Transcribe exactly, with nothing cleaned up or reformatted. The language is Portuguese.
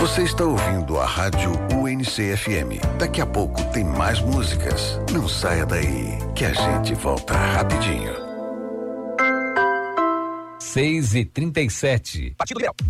Você está ouvindo a Rádio U N C F M. Daqui a pouco tem mais músicas. Não saia daí, que a gente volta rapidinho. seis e trinta e sete. Partido Liberal.